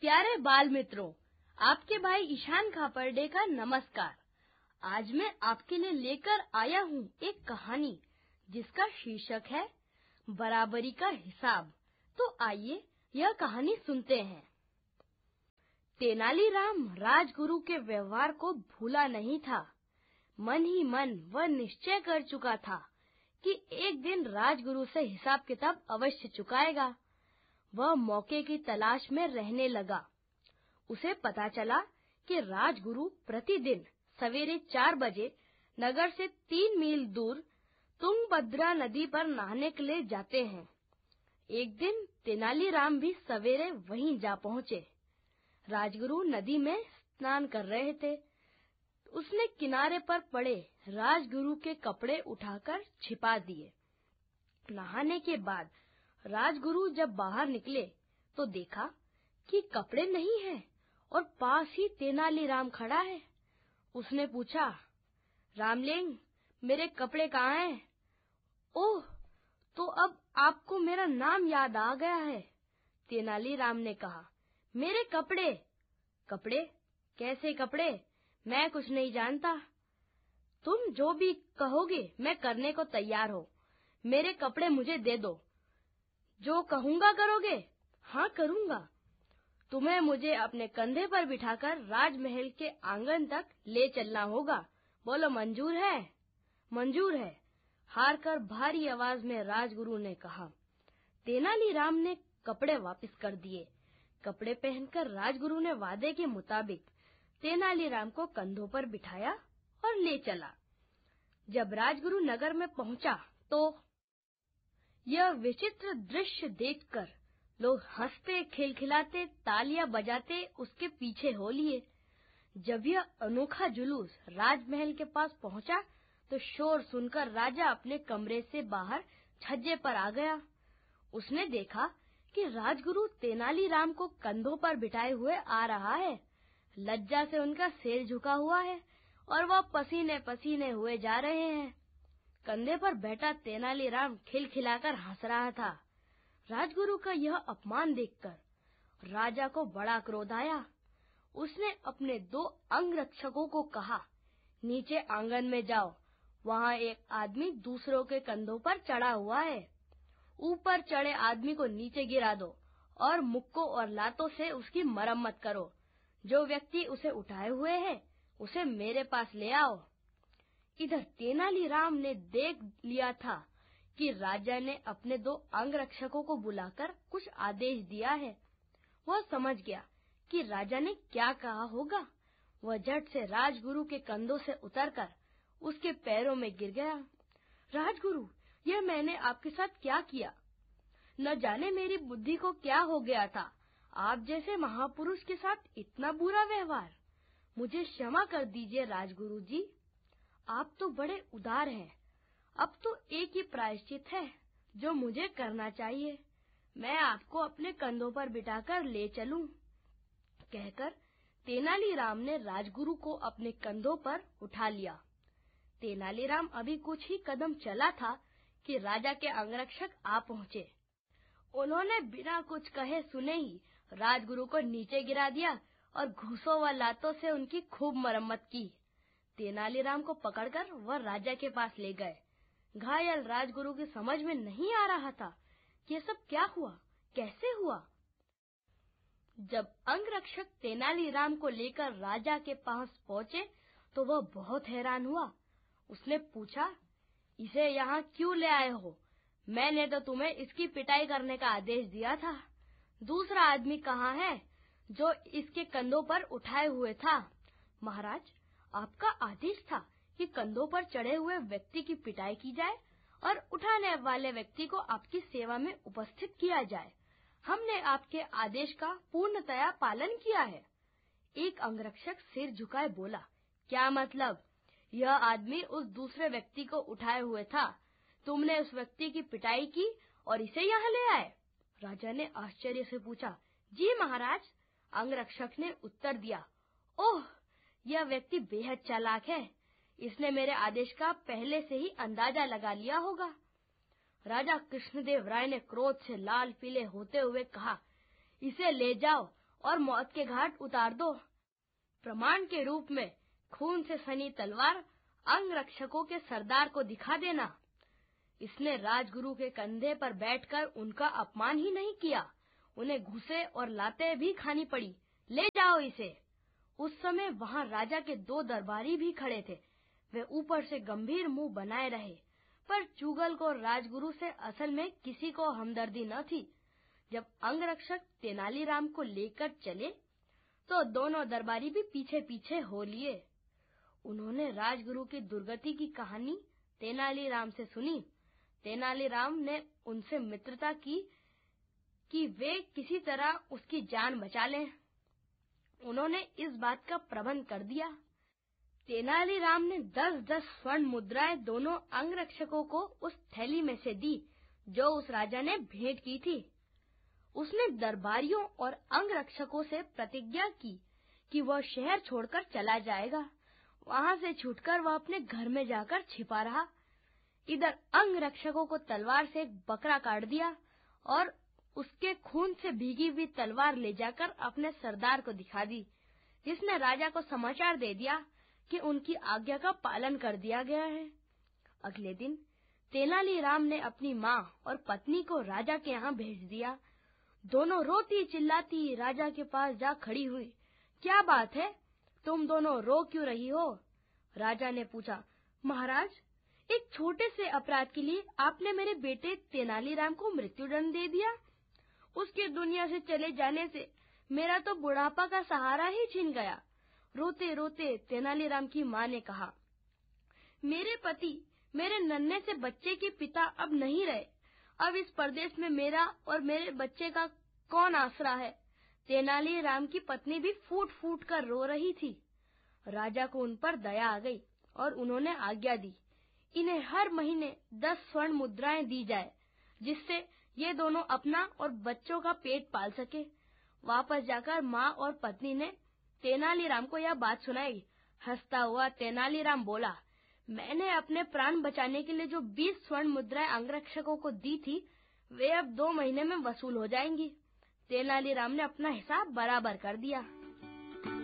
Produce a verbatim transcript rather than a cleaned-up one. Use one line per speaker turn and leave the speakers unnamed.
प्यारे बाल मित्रों, आपके भाई ईशान खापर्डे का नमस्कार। आज मैं आपके लिए लेकर आया हूँ एक कहानी जिसका शीर्षक है बराबरी का हिसाब। तो आइए यह कहानी सुनते हैं। तेनालीराम राजगुरु के व्यवहार को भूला नहीं था। मन ही मन वह निश्चय कर चुका था कि एक दिन राजगुरु से हिसाब किताब अवश्य चुकाएगा। वह मौके की तलाश में रहने लगा। उसे पता चला कि राजगुरु प्रतिदिन सवेरे चार बजे नगर से तीन मील दूर तुंगभद्रा नदी पर नहाने के लिए जाते हैं। एक दिन तेनालीराम भी सवेरे वहीं जा पहुंचे। राजगुरु नदी में स्नान कर रहे थे। उसने किनारे पर पड़े राजगुरु के कपड़े उठाकर छिपा दिए। नहाने के बाद राजगुरु जब बाहर निकले तो देखा कि कपड़े नहीं हैं और पास ही तेनालीराम खड़ा है। उसने पूछा, रामलिंग, मेरे कपड़े कहाँ हैं? ओह, तो अब आपको मेरा नाम याद आ गया है। तेनालीराम ने कहा, मेरे कपड़े? कपड़े? कैसे कपड़े? मैं कुछ नहीं जानता। तुम जो भी कहोगे मैं करने को तैयार हूँ। मेरे कपड़े मुझे दे दो। जो कहूँगा करोगे? हाँ, करूँगा। तुम्हें मुझे अपने कंधे पर बिठाकर राजमहल के आंगन तक ले चलना होगा। बोलो, मंजूर है? मंजूर है, हार कर भारी आवाज में राजगुरु ने कहा। तेनालीराम ने कपड़े वापस कर दिए। कपड़े पहनकर राजगुरु ने वादे के मुताबिक तेनालीराम को कंधों पर बिठाया और ले चला। जब राजगुरु नगर में पहुंचा तो यह विचित्र दृश्य देखकर लोग हंसते खिलखिलाते तालियां बजाते उसके पीछे हो लिए। जब यह अनोखा जुलूस राजमहल के पास पहुंचा तो शोर सुनकर राजा अपने कमरे से बाहर छज्जे पर आ गया। उसने देखा कि राजगुरु तेनालीराम को कंधों पर बिठाए हुए आ रहा है। लज्जा से उनका सिर झुका हुआ है और वह पसीने पसीने हुए जा रहे हैं। कंधे पर बैठा तेनालीराम खिलखिलाकर हंस रहा था। राजगुरु का यह अपमान देखकर राजा को बड़ा क्रोध आया। उसने अपने दो अंगरक्षकों को कहा, नीचे आंगन में जाओ, वहाँ एक आदमी दूसरों के कंधों पर चढ़ा हुआ है। ऊपर चढ़े आदमी को नीचे गिरा दो और मुक्कों और लातों से उसकी मरम्मत करो। जो व्यक्ति उसे उठाए हुए है उसे मेरे पास ले आओ। इधर तेनालीराम ने देख लिया था कि राजा ने अपने दो अंगरक्षकों को बुलाकर कुछ आदेश दिया है। वह समझ गया कि राजा ने क्या कहा होगा। वह झट से राजगुरु के कंधों से उतरकर उसके पैरों में गिर गया। राजगुरु, यह मैंने आपके साथ क्या किया? न जाने मेरी बुद्धि को क्या हो गया था। आप जैसे महापुरुष के साथ इतना बुरा व्यवहार। मुझे क्षमा कर दीजिए राजगुरु जी। आप तो बड़े उदार हैं। अब तो एक ही प्रायश्चित है जो मुझे करना चाहिए। मैं आपको अपने कंधों पर बिठाकर ले चलूं। कहकर तेनालीराम ने राजगुरु को अपने कंधों पर उठा लिया। तेनालीराम अभी कुछ ही कदम चला था कि राजा के अंगरक्षक आ पहुंचे। उन्होंने बिना कुछ कहे सुने ही राजगुरु को नीचे गिरा दिया और घूंसों व लातों से उनकी खूब मरम्मत की। तेनालीराम को पकड़कर वह राजा के पास ले गए। घायल राजगुरु की समझ में नहीं आ रहा था कि ये सब क्या हुआ, कैसे हुआ। जब अंगरक्षक तेनालीराम को लेकर राजा के पास पहुंचे तो वह बहुत हैरान हुआ। उसने पूछा, इसे यहाँ क्यों ले आए हो? मैंने तो तुम्हें इसकी पिटाई करने का आदेश दिया था। दूसरा आदमी कहाँ है जो इसके कंधों पर उठाए हुए था? महाराज, आपका आदेश था कि कंधों पर चढ़े हुए व्यक्ति की पिटाई की जाए और उठाने वाले व्यक्ति को आपकी सेवा में उपस्थित किया जाए। हमने आपके आदेश का पूर्णतया पालन किया है। एक अंगरक्षक सिर झुकाए बोला, क्या मतलब? यह आदमी उस दूसरे व्यक्ति को उठाए हुए था। तुमने उस व्यक्ति की पिटाई की और इसे यहाँ ले आए? राजा ने आश्चर्य से पूछा। जी महाराज, अंगरक्षक ने उत्तर दिया। ओह, यह व्यक्ति बेहद चालाक है। इसने मेरे आदेश का पहले से ही अंदाजा लगा लिया होगा। राजा कृष्णदेव राय ने क्रोध से लाल पीले होते हुए कहा, इसे ले जाओ और मौत के घाट उतार दो। प्रमाण के रूप में खून से सनी तलवार अंगरक्षकों के सरदार को दिखा देना। इसने राजगुरु के कंधे पर बैठकर उनका अपमान ही नहीं किया, उन्हें घूसे और लातें भी खानी पड़ी। ले जाओ इसे। उस समय वहां राजा के दो दरबारी भी खड़े थे। वे ऊपर से गंभीर मुंह बनाए रहे, पर चुगल को राजगुरु से असल में किसी को हमदर्दी न थी। जब अंगरक्षक तेनालीराम को लेकर चले, तो दोनों दरबारी भी पीछे पीछे हो लिए। उन्होंने राजगुरु की दुर्गति की कहानी तेनालीराम से सुनी। तेनालीराम ने उनसे मित्रता की कि वे किसी तरह उसकी जान बचा लें। उन्होंने इस बात का प्रबंध कर दिया। तेनालीराम ने दस दस स्वर्ण मुद्राएं दोनों अंगरक्षकों को उस थैली में से दी जो उस राजा ने भेंट की थी। उसने दरबारियों और अंगरक्षकों से प्रतिज्ञा की कि वह शहर छोड़कर चला जाएगा। वहां से छूटकर वह अपने घर में जाकर छिपा रहा। इधर अंगरक्षकों को तलवार से एक बकरा काट दिया और उसके खून से भीगी हुई तलवार ले जाकर अपने सरदार को दिखा दी, जिसने राजा को समाचार दे दिया कि उनकी आज्ञा का पालन कर दिया गया है। अगले दिन तेनालीराम ने अपनी माँ और पत्नी को राजा के यहाँ भेज दिया। दोनों रोती चिल्लाती राजा के पास जा खड़ी हुई। क्या बात है, तुम दोनों रो क्यों रही हो? राजा ने पूछा। महाराज, एक छोटे से अपराध के लिए आपने मेरे बेटे तेनालीराम को मृत्युदंड दे दिया। उसके दुनिया से चले जाने से मेरा तो बुढ़ापा का सहारा ही छिन गया। रोते रोते तेनालीराम की माँ ने कहा, मेरे पति मेरे नन्हे से बच्चे के पिता अब नहीं रहे। अब इस परदेश में मेरा और मेरे बच्चे का कौन आसरा है? तेनालीराम की पत्नी भी फूट फूट कर रो रही थी। राजा को उन पर दया आ गई और उन्होंने आज्ञा दी, इन्हें हर महीने दस स्वर्ण मुद्राएं दी जाए, जिससे ये दोनों अपना और बच्चों का पेट पाल सके। वापस जाकर माँ और पत्नी ने तेनालीराम को यह बात सुनाई। हंसता हुआ तेनालीराम बोला, मैंने अपने प्राण बचाने के लिए जो बीस स्वर्ण मुद्राएं अंगरक्षकों को दी थी, वे अब दो महीने में वसूल हो जाएंगी। तेनालीराम ने अपना हिसाब बराबर कर दिया।